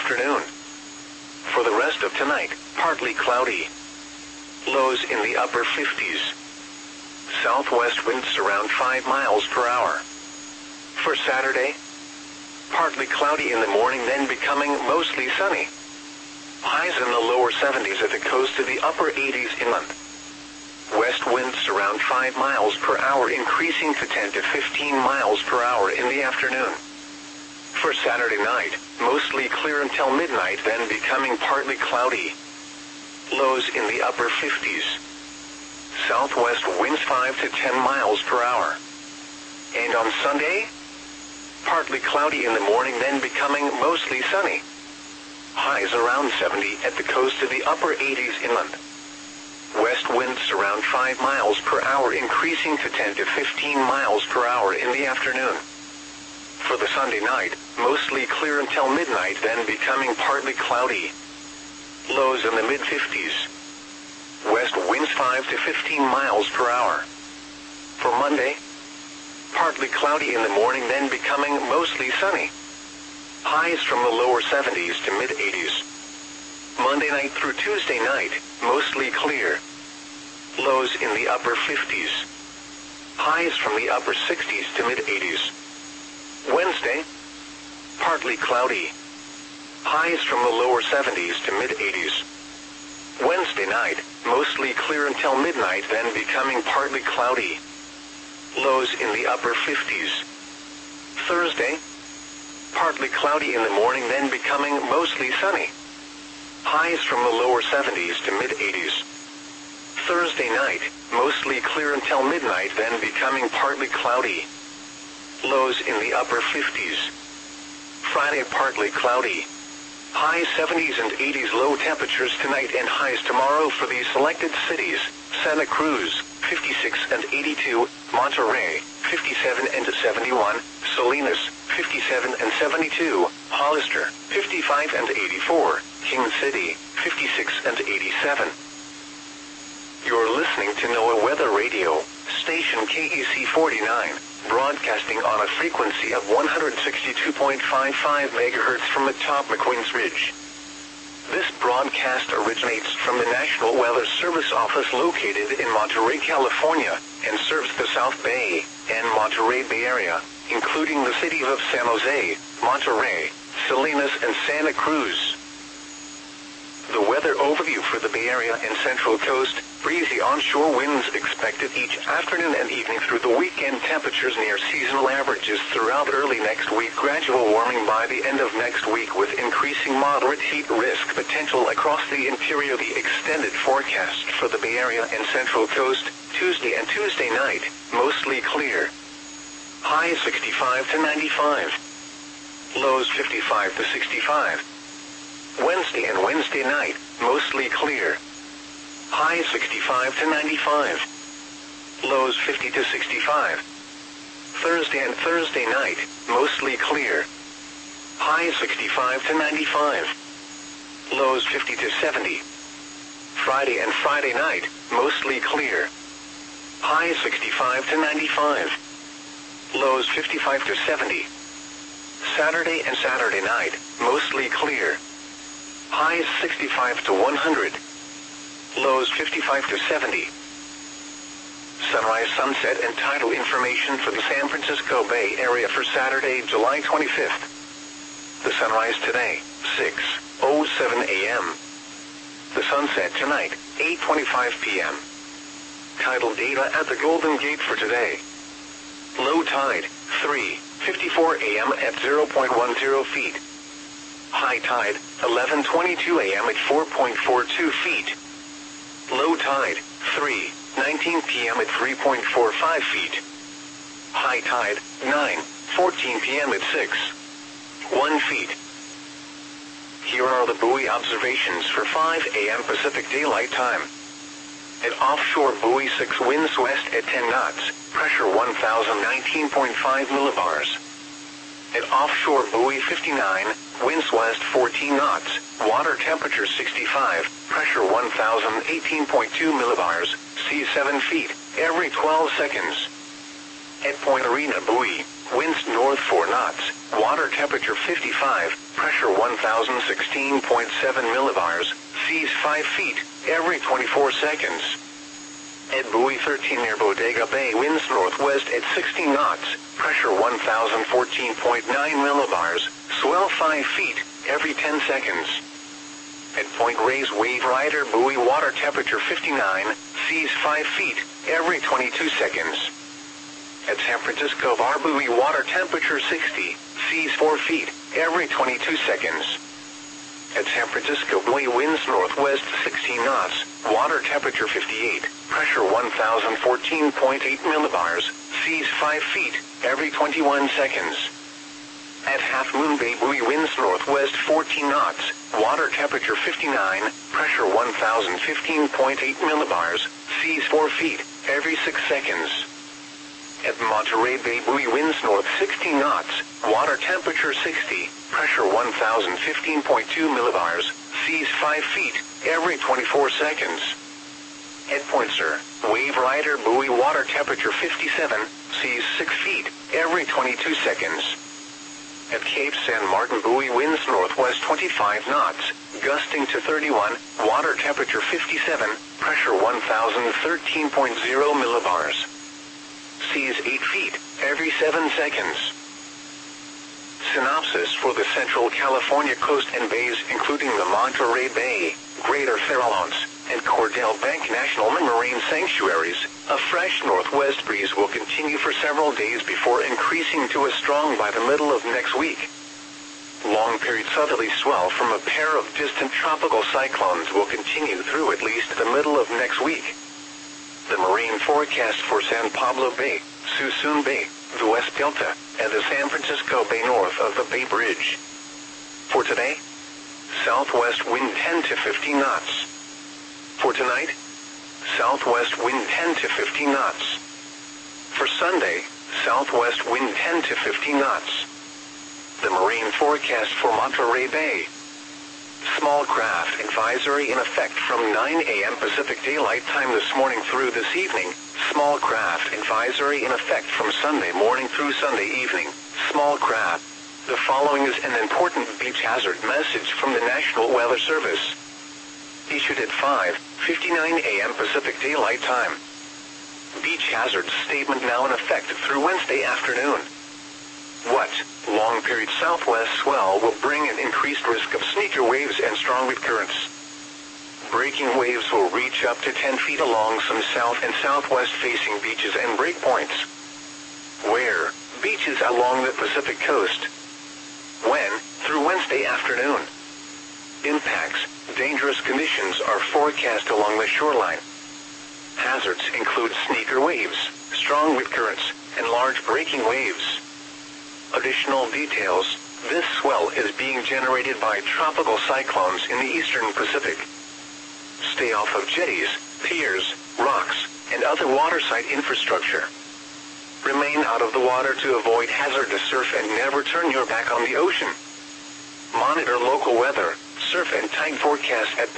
afternoon. For the rest of tonight, partly cloudy. Lows in the upper 50s. Southwest winds around 5 miles per hour. For Saturday, partly cloudy in the morning, then becoming mostly sunny. Highs in the lower 70s at the coast to the upper 80s inland. West winds around 5 miles per hour, increasing to 10 to 15 miles per hour in the afternoon. For Saturday night, mostly clear until midnight, then becoming partly cloudy. Lows in the upper 50s. Southwest winds 5 to 10 miles per hour. And on Sunday, partly cloudy in the morning, then becoming mostly sunny. Highs around 70 at the coast to the upper 80s inland. West winds around 5 miles per hour, increasing to 10 to 15 miles per hour in the afternoon. For the Sunday night, mostly clear until midnight, then becoming partly cloudy. Lows in the mid-50s. West winds 5 to 15 miles per hour. For Monday, partly cloudy in the morning, then becoming mostly sunny. Highs from the lower 70s to mid-80s. Monday night through Tuesday night, mostly clear. Lows in the upper 50s. Highs from the upper 60s to mid-80s. Wednesday, partly cloudy. Highs from the lower 70s to mid-80s. Wednesday night, mostly clear until midnight, then becoming partly cloudy. Lows in the upper 50s. Thursday, partly cloudy in the morning, then becoming mostly sunny. Highs from the lower 70s to mid-80s. Thursday night, mostly clear until midnight, then becoming partly cloudy. Lows in the upper 50s. Friday, partly cloudy. High 70s and 80s, low temperatures tonight and highs tomorrow for these selected cities: Santa Cruz, 56 and 82, Monterey, 57 and 71, Salinas, 57 and 72, Hollister, 55 and 84, King City, 56 and 87. You're listening to NOAA Weather Radio, station KEC 49, broadcasting on a frequency of 162.55 MHz from atop McQueen's Ridge. This broadcast originates from the National Weather Service office located in Monterey, California, and serves the South Bay and Monterey Bay Area, including the cities of San Jose, Monterey, Salinas, and Santa Cruz. The weather overview for the Bay Area and Central Coast: breezy onshore winds expected each afternoon and evening through the weekend. Temperatures near seasonal averages throughout early next week. Gradual warming by the end of next week with increasing moderate heat risk potential across the interior. The extended forecast for the Bay Area and Central Coast: Tuesday and Tuesday night, mostly clear. Highs 65 to 95. Lows 55 to 65. Wednesday and Wednesday night, mostly clear. Highs 65 to 95. Lows 50 to 65. Thursday and Thursday night, mostly clear. Highs 65 to 95. Lows 50 to 70. Friday and Friday night, mostly clear. Highs 65 to 95. Lows 55 to 70. Saturday and Saturday night, mostly clear. Highs 65 to 100. Lows 55 to 70. Sunrise, sunset, and tidal information for the San Francisco Bay Area for Saturday, July 25th. The sunrise today, 6:07 a.m. The sunset tonight, 8:25 p.m. Tidal data at the Golden Gate for today. Low tide, 3:54 a.m. at 0.10 feet. High tide, 11:22 a.m. at 4.42 feet. Low tide, 3:19 p.m. at 3.45 feet. High tide, 9:14 p.m. at 6.1 feet. Here are the buoy observations for 5 a.m. Pacific Daylight Time. At offshore buoy 6, winds west at 10 knots, pressure 1,019.5 millibars. At offshore buoy 59, winds west 14 knots, water temperature 65, pressure 1,018.2 millibars, sea 7 feet, every 12 seconds. At Point Arena buoy, Winds north 4 knots. Water temperature 55. Pressure 1016.7 millibars. Seas 5 feet every 24 seconds. At buoy 13 near Bodega Bay, winds northwest at 16 knots. Pressure 1014.9 millibars. Swell 5 feet every 10 seconds. At Point Reyes Wave Rider buoy, water temperature 59. Seas 5 feet every 22 seconds. At San Francisco Bar buoy, water temperature 60. Seas 4 feet every 22 seconds. At San Francisco buoy, winds northwest 16 knots. Water temperature 58. Pressure 1014.8 millibars. Seas 5 feet every 21 seconds. At Half Moon Bay buoy, winds northwest 14 knots. Water temperature 59. Pressure 1015.8 millibars. Seas 4 feet every 6 seconds. At Monterey Bay buoy, winds north 16 knots. Water temperature 60. Pressure 1015.2 millibars. Seas 5 feet every 24 seconds. At Point Sur Wave Rider buoy, water temperature 57. Seas 6 feet every 22 seconds. At Cape San Martin buoy, winds northwest 25 knots, gusting to 31. Water temperature 57. Pressure 1013.0 millibars. Seas 8 feet every 7 seconds. Synopsis for the Central California coast and bays, including the Monterey Bay, Greater Farallones, and Cordell Bank National Marine Sanctuaries. A fresh northwest breeze will continue for several days before increasing to a strong by the middle of next week. Long-period southerly swell from a pair of distant tropical cyclones will continue through at least the middle of next week. The marine forecast for San Pablo Bay, Suisun Bay, the West Delta, and the San Francisco Bay north of the Bay Bridge. For today, southwest wind 10 to 15 knots. For tonight, southwest wind 10 to 15 knots. For Sunday, southwest wind 10 to 15 knots. The marine forecast for Monterey Bay. Small craft advisory in effect from 9 a.m. Pacific Daylight Time this morning through this evening. Small craft advisory in effect from Sunday morning through Sunday evening. Small craft. The following is an important beach hazard message from the National Weather Service. Issued at 5:59 a.m. Pacific Daylight Time. Beach hazard statement now in effect through Wednesday afternoon. What? Long-period southwest swell will bring an increased risk of sneaker waves and strong wind currents. Breaking waves will reach up to 10 feet along some south and southwest facing beaches and breakpoints. Where? Beaches along the Pacific coast. When? Through Wednesday afternoon. Impacts. Dangerous conditions are forecast along the shoreline. Hazards include sneaker waves, strong wind currents, and large breaking waves. Additional details. This swell is being generated by tropical cyclones in the eastern Pacific. Stay off of jetties, piers, rocks, and other waterside infrastructure. Remain out of the water to avoid hazardous surf and never turn your back on the ocean. Monitor local weather, surf and tide forecast at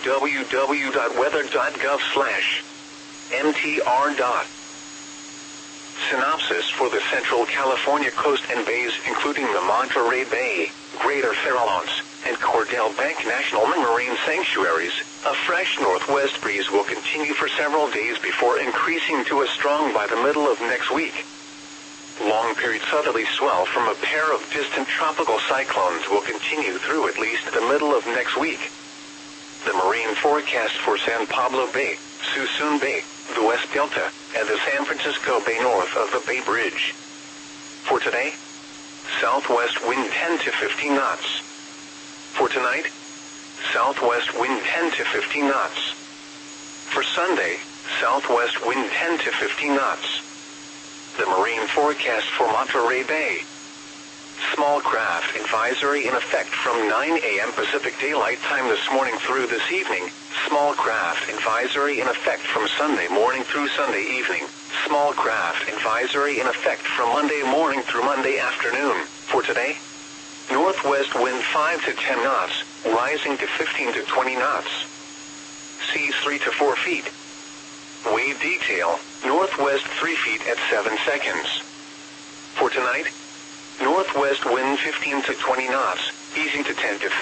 www.weather.gov/mtr. Synopsis for the Central California coast and bays, including the Monterey Bay, Greater Farallones, and Cordell Bank National Marine Sanctuaries. A fresh northwest breeze will continue for several days before increasing to a strong by the middle of next week. Long-period southerly swell from a pair of distant tropical cyclones will continue through at least the middle of next week. The marine forecast for San Pablo Bay, Suisun Bay, the West Delta, and the San Francisco Bay north of the Bay Bridge. For today, southwest wind 10 to 15 knots. For tonight, southwest wind 10 to 15 knots. For Sunday, southwest wind 10 to 15 knots. The marine forecast for Monterey Bay. Small craft advisory in effect from 9 a.m. Pacific Daylight Time this morning through this evening. Small craft advisory in effect from Sunday morning through Sunday evening. Small craft advisory in effect from Monday morning through Monday afternoon. For today, northwest wind 5 to 10 knots, rising to 15 to 20 knots. Seas 3 to 4 feet. Wave detail, northwest 3 feet at 7 seconds. For tonight, northwest wind 15 to 20 knots, easing to 10 to